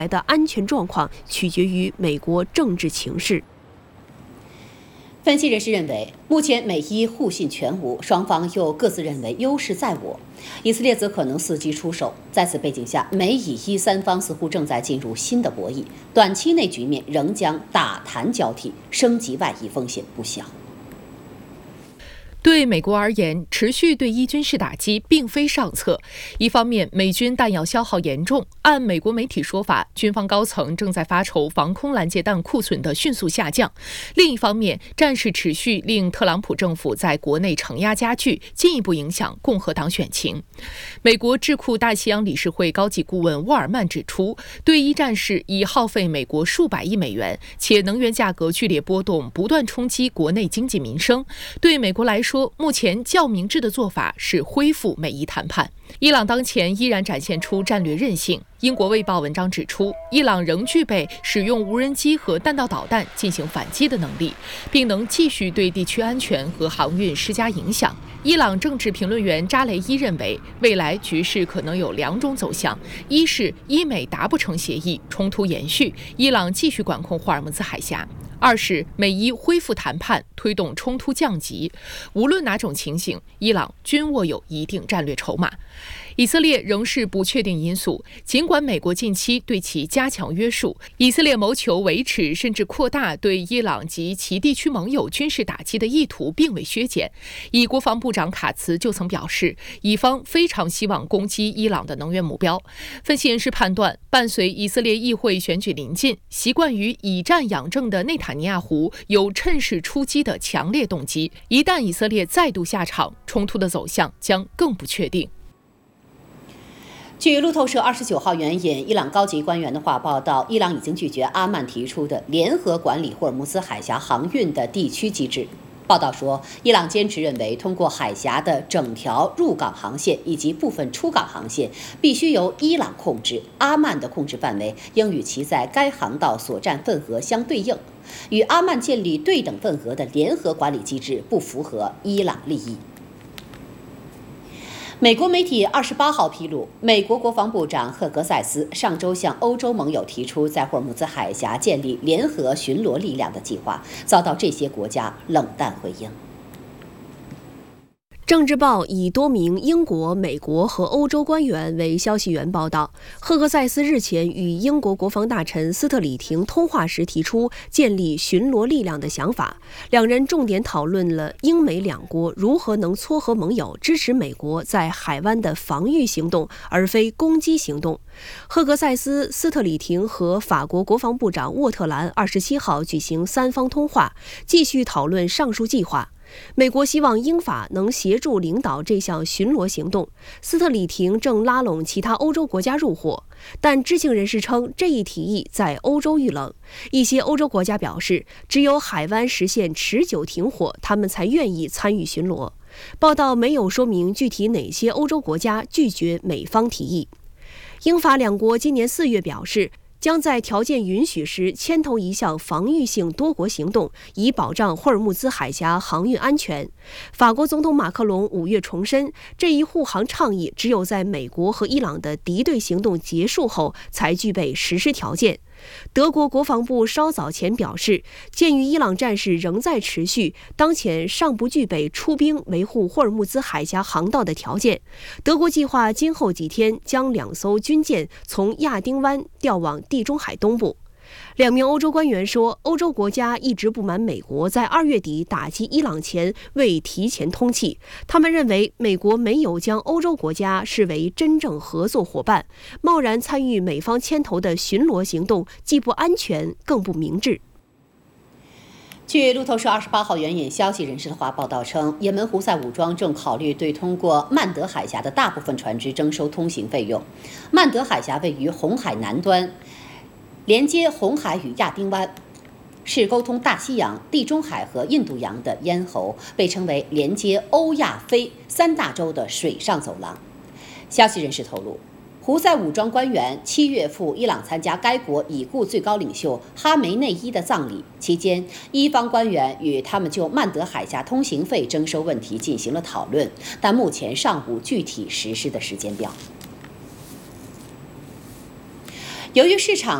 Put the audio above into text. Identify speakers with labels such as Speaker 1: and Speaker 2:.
Speaker 1: 的安全状况取决于美国政治情势。
Speaker 2: 分析人士认为，目前美伊互信全无，双方又各自认为优势在我，以色列则可能伺机出手。在此背景下，美以伊三方似乎正在进入新的博弈，短期内局面仍将打谈交替，升级外溢风险不小。
Speaker 3: 对美国而言，持续对伊军事打击并非上策。一方面，美军弹药消耗严重，按美国媒体说法，军方高层正在发愁防空拦截弹库存的迅速下降；另一方面，战事持续令特朗普政府在国内承压加剧，进一步影响共和党选情。美国智库大西洋理事会高级顾问沃尔曼指出，对伊战事已耗费美国数百亿美元，且能源价格剧烈波动，不断冲击国内经济民生。对美国来说，目前较明智的做法是恢复美伊谈判。伊朗当前依然展现出战略韧性。英国《卫报》文章指出，伊朗仍具备使用无人机和弹道导弹进行反击的能力，并能继续对地区安全和航运施加影响。伊朗政治评论员扎雷伊认为，未来局势可能有两种走向：一是伊美达不成协议，冲突延续，伊朗继续管控霍尔木兹海峡；二是美伊恢复谈判，推动冲突降级。无论哪种情形，伊朗均握有一定战略筹码。以色列仍是不确定因素，尽管美国近期对其加强约束，以色列谋求维持甚至扩大对伊朗及其地区盟友军事打击的意图并未削减。以国防部长卡茨就曾表示，以方非常希望攻击伊朗的能源目标。分析人士判断，伴随以色列议会选举临近，习惯于以战养政的内塔尼亚胡有趁势出击的强烈动机。一旦以色列再度下场，冲突的走向将更不确定。
Speaker 2: 据路透社29号援引伊朗高级官员的话报道，伊朗已经拒绝阿曼提出的联合管理霍尔木兹海峡航运的地区机制。报道说，伊朗坚持认为，通过海峡的整条入港航线以及部分出港航线必须由伊朗控制，阿曼的控制范围应与其在该航道所占份额相对应。与阿曼建立对等份额的联合管理机制不符合伊朗利益。美国媒体28号披露，美国国防部长赫格塞斯上周向欧洲盟友提出在霍尔木兹海峡建立联合巡逻力量的计划，遭到这些国家冷淡回应。
Speaker 1: 政治报以多名英国、美国和欧洲官员为消息源报道，赫格塞斯日前与英国国防大臣斯特里廷通话时提出建立巡逻力量的想法，两人重点讨论了英美两国如何能撮合盟友，支持美国在海湾的防御行动，而非攻击行动。赫格塞斯、斯特里廷和法国国防部长沃特兰27号举行三方通话，继续讨论上述计划。美国希望英法能协助领导这项巡逻行动，斯特里廷正拉拢其他欧洲国家入伙，但知情人士称这一提议在欧洲遇冷。一些欧洲国家表示，只有海湾实现持久停火，他们才愿意参与巡逻。报道没有说明具体哪些欧洲国家拒绝美方提议。英法两国今年4月表示，将在条件允许时牵头一项防御性多国行动，以保障霍尔木兹海峡航运安全。法国总统马克龙5月重申，这一护航倡议只有在美国和伊朗的敌对行动结束后才具备实施条件。德国国防部稍早前表示，鉴于伊朗战事仍在持续，当前尚不具备出兵维护霍尔木兹海峡航道的条件。德国计划今后几天将2艘军舰从亚丁湾调往地中海东部。2名欧洲官员说，欧洲国家一直不满美国在2月底打击伊朗前未提前通气，他们认为美国没有将欧洲国家视为真正合作伙伴，贸然参与美方牵头的巡逻行动既不安全更不明智。
Speaker 2: 据路透社28号援引消息人士的话报道称，也门胡塞武装正考虑对通过曼德海峡的大部分船只征收通行费用。曼德海峡位于红海南端，连接红海与亚丁湾，是沟通大西洋、地中海和印度洋的咽喉，被称为连接欧亚非3大洲的水上走廊。消息人士透露，胡塞武装官员7月赴伊朗参加该国已故最高领袖哈梅内伊的葬礼，期间伊方官员与他们就曼德海峡通行费征收问题进行了讨论，但目前尚无具体实施的时间表。 由于市场